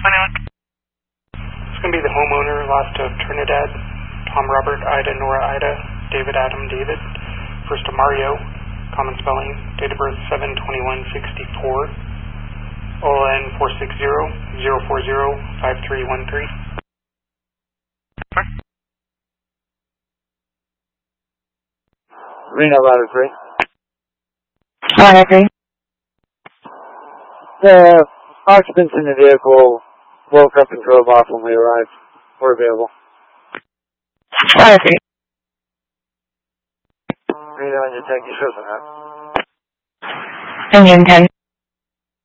It's going to be the homeowner, lost of Trinidad, Tom Robert, Ida, Nora Ida, David Adam David. First to Mario, common spelling, date of birth 7/21/64, OLN 460-040-5313. Reno Ladder 3. Ladder 3. The occupants in the vehicle woke up and drove off when we arrived. We're available. Ladder 3. Reno and your tech, you show some Engine 10.